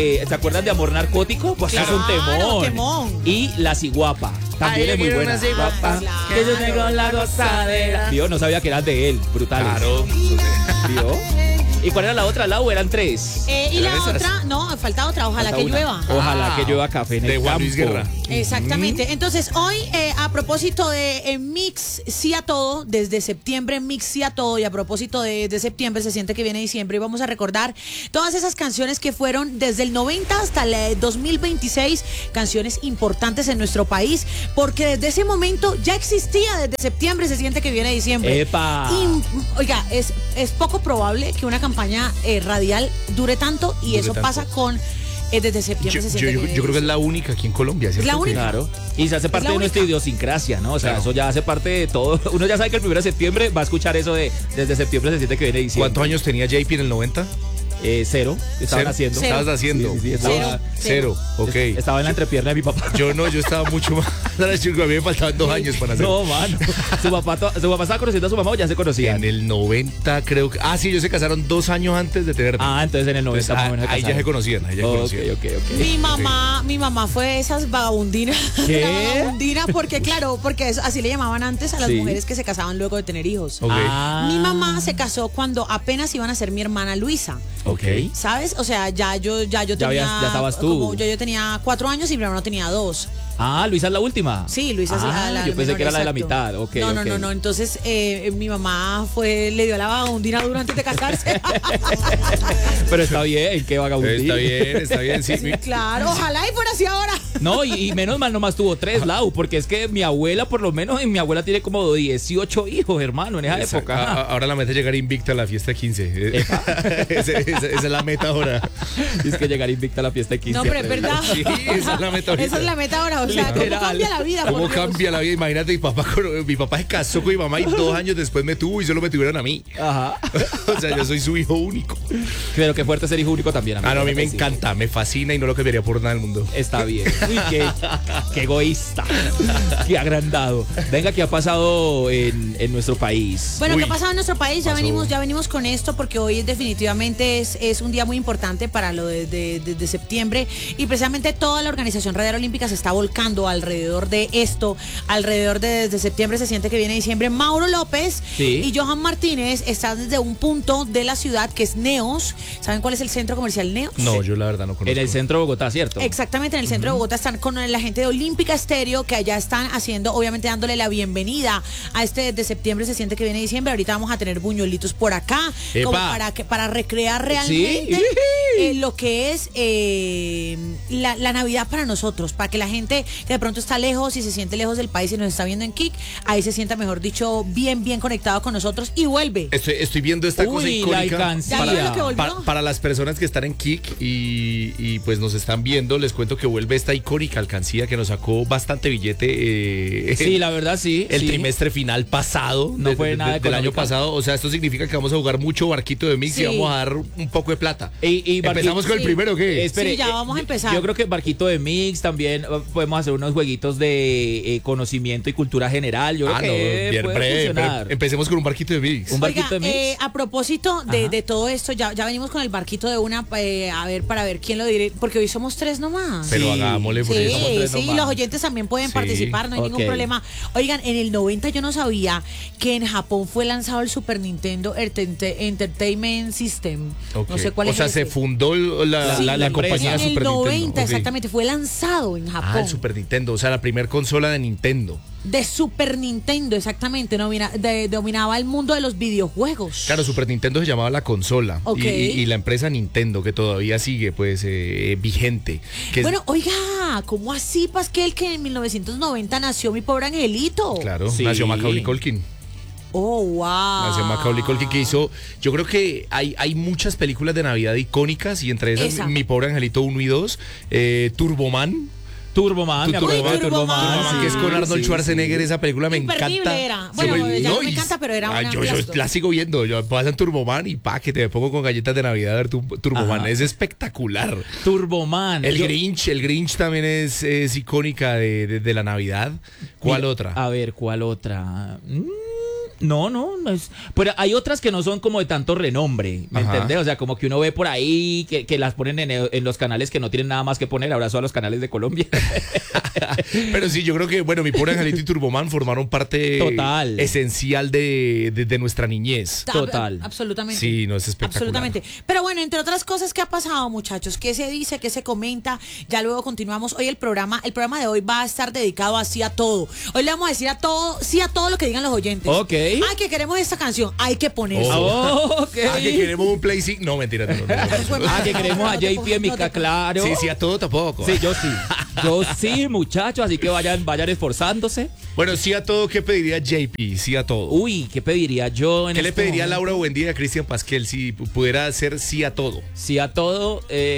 ¿Se acuerdan de Amor Narcótico? Pues Claro, es un temón. temón. Y La Ciguapa. También es muy buena. Claro. Que yo tengo la gozadera. Vio, no sabía que eran de él. Brutales. Claro. ¿Vio? ¿Y cuál era la otra, Lau? Eran 3. Y la esas. otra, no, falta otra, ojalá Falta que una. llueva. Ojalá que llueva café en de el Juan campo. Luis Guerra. Exactamente. Entonces, hoy, a propósito de Mix Sí a Todo, desde septiembre Mix Sí a Todo, y a propósito de septiembre, se siente que viene diciembre, y vamos a recordar todas esas canciones que fueron desde el 90 hasta el 2026, canciones importantes en nuestro país, porque desde ese momento ya existía, desde septiembre se siente que viene diciembre. ¡Epa! Y, oiga, es poco probable que una campaña radial dure tanto, y Dure eso tanto. pasa con... desde septiembre se siente que viene Yo creo que es diciembre. la única aquí en Colombia, ¿cierto? la única. Claro. Y se hace parte la de nuestra única. idiosincrasia, ¿no? O sea, Claro. eso ya hace parte de todo. Uno ya sabe que el 1 de septiembre va a escuchar eso de desde septiembre se siente que viene diciembre. ¿Cuántos años tenía JP en el '90? 0. Estaban haciendo. Cero. ¿Estabas haciendo? Sí, sí, estaba- Cero. Ok. Estaba en la entrepierna de mi papá. Yo no, yo estaba mucho más. A mí me faltaban 2 años para nacer. No, mano. Su papá estaba conociendo a su mamá o ya se conocían. En el 90 creo que... Ah, sí, ellos se casaron 2 años antes de tenerme. Ah, entonces en el 90 más o menos ahí ya se casaron. conocían, ahí ya se Ok, conocían. ok. Mi mamá fue esas vagabundinas. ¿Qué? Vagabundina porque, claro, porque así le llamaban antes a las Sí. mujeres que se casaban luego de tener hijos. Ok. Ah. Mi mamá se casó cuando apenas iban a ser mi hermana Luisa. Ok. ¿Sabes? O sea, ya yo tenía... ya estabas tú. como yo tenía 4 años y mi hermano tenía 2. Ah, Luisa es la última. Sí, Luisa es la yo pensé menor, que era la de la exacto. mitad. Ok, no, ok. no. Entonces, mi mamá le dio a la vagabundina duro antes de casarse. Pero está bien, qué vagabundín. Está bien, sí. Claro, ojalá y fuera así ahora. No, y menos mal nomás tuvo 3, Lau, porque es que mi abuela, por lo menos, mi abuela tiene como 18 hijos, hermano, en esa Exacto. época. Ahora la meta es llegar invicta a la fiesta de 15. esa es la meta ahora. Es que llegar invicta a la fiesta de 15. No, pero es verdad. Sí, esa es la meta ahorita. Esa es la meta ahora. O sea, ¿cómo Literal. cambia la vida? ¿Cómo por Dios? cambia la vida? Imagínate, mi papá se casó con mi mamá y 2 años después me tuvo y solo me tuvieron a mí. Ajá. O sea, yo soy su hijo único. Pero qué fuerte ser hijo único también. Ah, no, a mí me Sí. encanta, me fascina y no lo cambiaría por nada del mundo. Está bien. Uy, qué egoísta. Qué agrandado. Venga, ¿qué ha pasado en nuestro país? Bueno, Uy, ¿qué ha pasado en nuestro país? Ya pasó. venimos con esto porque hoy definitivamente es un día muy importante para lo de septiembre, y precisamente toda la Organización Radial Olímpica se está volcando alrededor de esto, alrededor de desde septiembre se siente que viene diciembre. Mauro López Sí. y Johan Martínez están desde un punto de la ciudad que es Neos. ¿Saben cuál es el centro comercial Neos? No, yo la verdad no conozco. En el centro de Bogotá, ¿cierto? Exactamente, en el centro de Bogotá están con la gente de Olímpica Estéreo, que allá están haciendo, obviamente dándole la bienvenida a este de septiembre se siente que viene diciembre. Ahorita vamos a tener buñuelitos por acá, ¡Epa! como para recrear realmente lo que es la Navidad para nosotros, para que la gente que de pronto está lejos y se siente lejos del país y nos está viendo en Kik, ahí se sienta, mejor dicho, bien conectado con nosotros y vuelve. Estoy viendo esta cosa Uy, la icónica alcancía. ¿Ya vieron lo que volvió? para las personas que están en Kik y pues nos están viendo, les cuento que vuelve esta icónica alcancía que nos sacó bastante billete. Sí, la verdad sí. El sí. trimestre final pasado No fue nada del año económico. pasado. O sea, esto significa que vamos a jugar mucho barquito de mix Sí. y vamos a dar un poco de plata. Y ¿Empezamos con el sí. primero o qué? Espere, Sí, ya vamos a empezar. Yo creo que barquito de mix también podemos hacer unos jueguitos de conocimiento y cultura general. Yo creo que bien, puede funcionar. empecemos con un barquito de mix. Un barquito de mix. A propósito de todo esto, ya venimos con el barquito de una, para ver quién lo diré, porque hoy somos 3 nomás. Pero Sí. hagámosle porque Sí, somos tres sí, nomás. los oyentes también pueden Sí, participar, no hay ningún ok. problema. Oigan, en el 90 yo no sabía que en Japón fue lanzado el Super Nintendo Entertainment System. Ok. No sé cuál o es sea, ese. se fundó la Sí, la compañía empresa. en el Super 90, Nintendo. Ok. exactamente, fue lanzado en Japón. Ah, el Super Nintendo, o sea, la primera consola de Nintendo. De Super Nintendo, exactamente, dominaba el mundo de los videojuegos. Claro, Super Nintendo se llamaba la consola. Ok. Y la empresa Nintendo, que todavía sigue, pues, vigente. Que es- Bueno, oiga, ¿cómo así, Pasquel, que en 1990 nació mi pobre angelito? claro, Sí. nació Macaulay Culkin. Oh, wow. Nació Macaulay Culkin, que hizo. Yo creo que hay muchas películas de Navidad icónicas y entre esas, Esa. Mi Pobre Angelito 1 y 2, Turboman. Turboman, me acuerdo de Turboman, Turboman, que es con Arnold sí, Schwarzenegger, sí. esa película me Imperdible encanta. era. Bueno, ya no me y- encanta, pero era una yo fiasco. la sigo viendo. Yo pasan Turboman y que te pongo con galletas de Navidad a ver Turboman. Ajá. Es espectacular. Turboman. El Yo- Grinch también es icónica de la Navidad. ¿Cuál Mira, otra? A ver, ¿cuál otra? No es. Pero hay otras que no son como de tanto renombre, ¿me entendés? O sea, como que uno ve por ahí que las ponen en los canales que no tienen nada más que poner. Abrazo a los canales de Colombia. Pero sí, yo creo que, bueno, Mi Pobre Angelito y Turboman formaron parte Total. esencial de nuestra niñez. Total. Absolutamente. Sí, no es espectacular. Absolutamente. Pero bueno, entre otras cosas, ¿qué ha pasado, muchachos? ¿Qué se dice? ¿Qué se comenta? Ya luego continuamos. Hoy el programa de hoy va a estar dedicado así a todo. Hoy le vamos a decir a todo, sí a todo lo que digan los oyentes. Ok. Ay, que queremos esta canción. Hay que ponerla. Ok. Que queremos un Play 5. No, mentira. No. Que queremos a JP en Mica, claro. Sí, a todo tampoco. Sí, yo sí. Yo sí, muchachos, así que vayan esforzándose. Bueno, sí a todo, ¿qué pediría JP? Sí a todo. Uy, ¿qué pediría yo en ¿Qué le este pediría a momento? Laura Buendía y a Cristian Pasquel si pudiera hacer sí a todo? Sí a todo.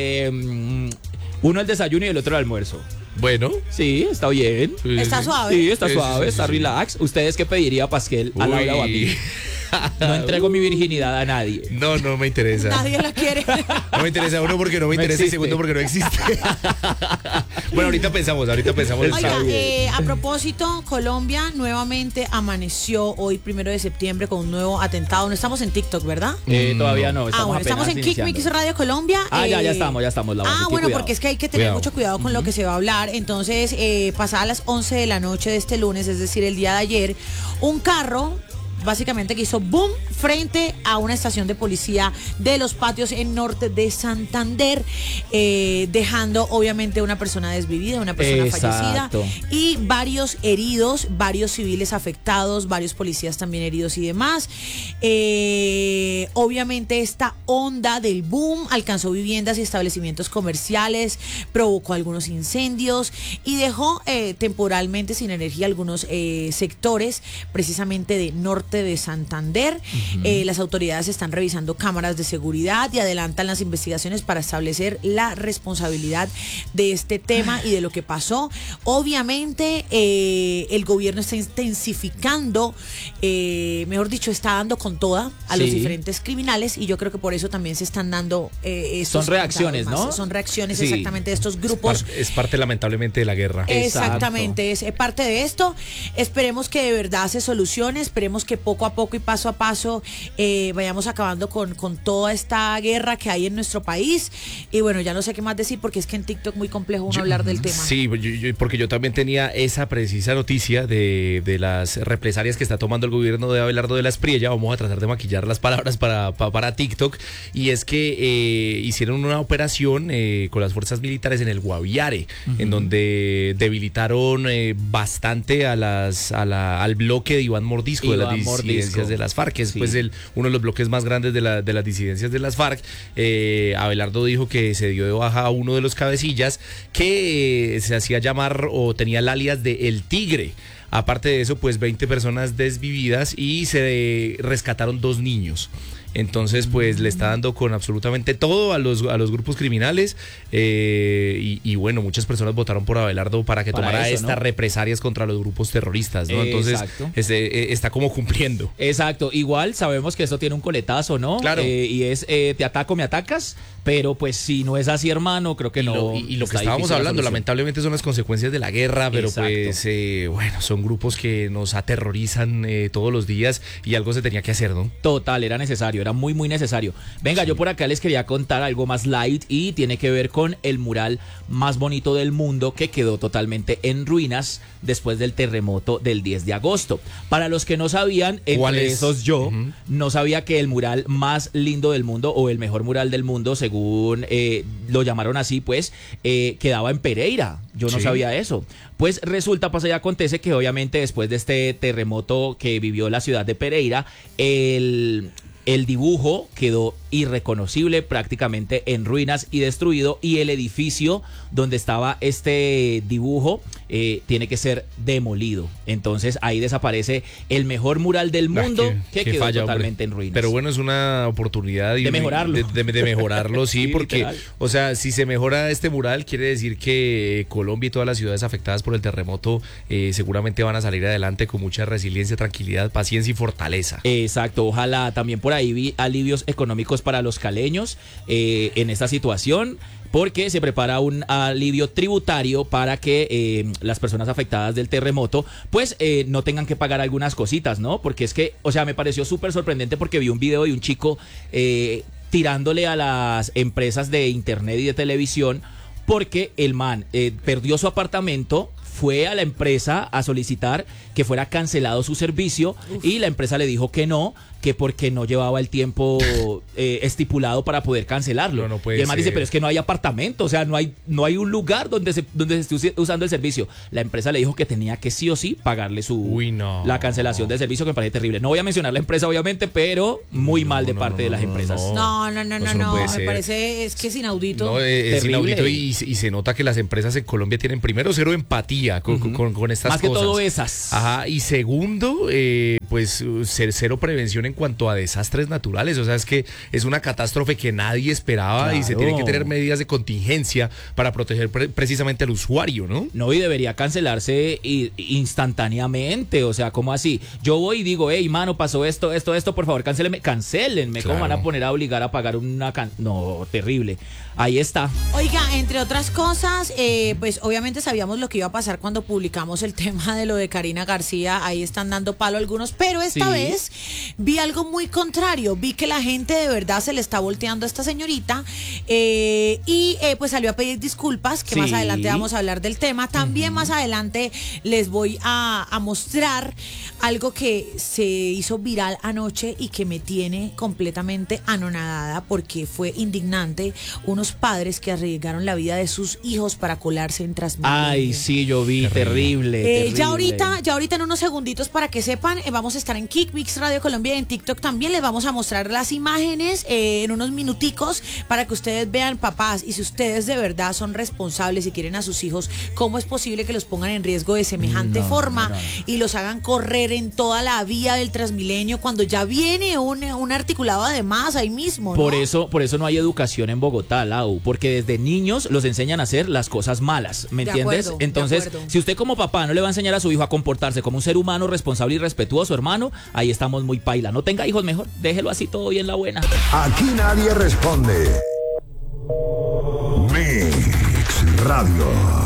Uno el desayuno y el otro el almuerzo. Bueno. Sí, está bien. Está suave. Sí, está Sí, suave, sí, está sí. relax. ¿Ustedes qué pediría, Pasquel, a Laura o a mí? No entrego mi virginidad a nadie. No me interesa. Nadie la quiere. No me interesa, uno porque no me No interesa y existe. segundo porque no existe. Bueno, ahorita pensamos. Oiga, a propósito, Colombia nuevamente amaneció hoy 1 de septiembre con un nuevo atentado. No estamos en TikTok, ¿verdad? Todavía no. Bueno, estamos en iniciando. Kick Mix Radio Colombia. Ya estamos, Laura. así que Bueno, cuidado. porque es que hay que tener Cuidado. mucho cuidado con lo que se va a hablar. Entonces, pasada las 11 de la noche de este lunes, es decir, el día de ayer, un carro básicamente que hizo boom frente a una estación de policía de Los Patios en norte de Santander, dejando obviamente una persona desvivida, una persona Exacto. fallecida y varios heridos, varios civiles afectados, varios policías también heridos y demás. Obviamente esta onda del boom alcanzó viviendas y establecimientos comerciales, provocó algunos incendios y dejó temporalmente sin energía algunos sectores precisamente de norte de Santander. Las autoridades están revisando cámaras de seguridad y adelantan las investigaciones para establecer la responsabilidad de este tema y de lo que pasó. Obviamente el gobierno está intensificando, mejor dicho, está dando con toda a los Sí. diferentes criminales y yo creo que por eso también se están dando estos Son reacciones, atentados ¿no? más. Son reacciones Sí. exactamente de estos grupos. Es parte lamentablemente de la guerra. Exactamente, es parte de esto. Esperemos que de verdad se solucione, esperemos que poco a poco y paso a paso vayamos acabando con toda esta guerra que hay en nuestro país. Y bueno, ya no sé qué más decir porque es que en TikTok es muy complejo uno hablar del tema. Sí, porque yo también tenía esa precisa noticia de las represalias que está tomando el gobierno de Abelardo de la Espriella. Vamos a tratar de maquillar las palabras para TikTok. Y es que hicieron una operación con las fuerzas militares en el Guaviare, en donde debilitaron bastante al bloque de Iván Mordisco, de las disidencias de las FARC, que es Sí. pues uno de los bloques más grandes de las disidencias de las FARC. Abelardo dijo que se dio de baja a uno de los cabecillas que se hacía llamar o tenía el alias de El Tigre. Aparte de eso, pues 20 personas desvividas y se rescataron 2 niños. Entonces, pues le está dando con absolutamente todo a los grupos criminales y bueno, muchas personas votaron por Abelardo para que tomara eso, estas ¿no? represalias contra los grupos terroristas, ¿no? Entonces, Exacto. está como cumpliendo. Exacto, igual sabemos que esto tiene un coletazo, ¿no? Claro. Y es te ataco, me atacas, pero pues si no es así, hermano, creo que no. Y lo que está estábamos difícil la hablando, solución. lamentablemente son las consecuencias de la guerra, pero Exacto. pues bueno, son grupos que nos aterrorizan todos los días y algo se tenía que hacer, ¿no? Total, era necesario, era muy, muy necesario. Venga, yo por acá les quería contar algo más light y tiene que ver con el mural más bonito del mundo que quedó totalmente en ruinas después del terremoto del 10 de agosto. Para los que no sabían, ¿Cuál entre es? esos yo, no sabía que el mural más lindo del mundo o el mejor mural del mundo, según lo llamaron así, pues, quedaba en Pereira. Yo no Sí. sabía eso. Pues resulta, pasa y acontece que obviamente después de este terremoto que vivió la ciudad de Pereira, el dibujo quedó irreconocible, prácticamente en ruinas y destruido, y el edificio donde estaba este dibujo tiene que ser demolido. Entonces ahí desaparece el mejor mural del mundo que quedó falla, totalmente hombre. en ruinas. Pero bueno, es una oportunidad De mejorarlo. de mejorarlo, sí, Sí, porque, literal. o sea, si se mejora este mural, quiere decir que Colombia y todas las ciudades afectadas por el terremoto seguramente van a salir adelante con mucha resiliencia, tranquilidad, paciencia y fortaleza. Exacto, ojalá también por ahí vi alivios económicos para los caleños en esta situación. porque se prepara un alivio tributario para que las personas afectadas del terremoto pues no tengan que pagar algunas cositas, ¿no? Porque es que, o sea, me pareció súper sorprendente porque vi un video de un chico tirándole a las empresas de internet y de televisión porque el man perdió su apartamento, fue a la empresa a solicitar que fuera cancelado su servicio. Uf. Y la empresa le dijo que no, que porque no llevaba el tiempo estipulado para poder cancelarlo. No puede y el man ser. dice, pero es que no hay apartamento, o sea, no hay un lugar donde se esté usando el servicio. La empresa le dijo que tenía que sí o sí pagarle la cancelación del servicio, que me parece terrible. No voy a mencionar la empresa, obviamente, pero muy mal de parte de las empresas. No, me parece, es que es inaudito. No, es inaudito y se nota que las empresas en Colombia tienen primero cero empatía con estas más cosas. Que todo esas. Ajá, y segundo, pues cero prevención en cuanto a desastres naturales. O sea, es que es una catástrofe que nadie esperaba. Claro. Y se tienen que tener medidas de contingencia para proteger precisamente al usuario, ¿no? No, y debería cancelarse instantáneamente. O sea, ¿cómo así? Yo voy y digo, hey, mano, pasó esto, por favor, cancelenme. Claro. ¿Cómo van a poner a obligar a pagar no, terrible. Ahí está. Oiga, entre otras cosas, pues obviamente sabíamos lo que iba a pasar cuando publicamos el tema de lo de Karina García. Ahí están dando palo algunos, pero esta vez vi algo muy contrario. Vi que la gente de verdad se le está volteando a esta señorita y pues salió a pedir disculpas, que más adelante vamos a hablar del tema. También más adelante les voy a mostrar algo que se hizo viral anoche y que me tiene completamente anonadada porque fue indignante. Unos padres que arriesgaron la vida de sus hijos para colarse en Transmilenio. Ay, sí, yo vi, terrible. Ya ahorita en unos segunditos para que sepan, vamos a estar en Kick Mix Radio Colombia y en TikTok también les vamos a mostrar las imágenes en unos minuticos para que ustedes vean, papás, y si ustedes de verdad son responsables y quieren a sus hijos, ¿cómo es posible que los pongan en riesgo de semejante forma y los hagan correr en toda la vía del Transmilenio cuando ya viene un articulado además ahí mismo, ¿no? Por eso no hay educación en Bogotá, Lau, porque desde niños los enseñan a hacer las cosas malas, ¿me entiendes? Entonces, si usted como papá no le va a enseñar a su hijo a comportarse como un ser humano responsable y respetuoso, hermano, ahí estamos muy paila. No tenga hijos, mejor déjelo así todo bien la buena. Aquí nadie responde. Mix Radio.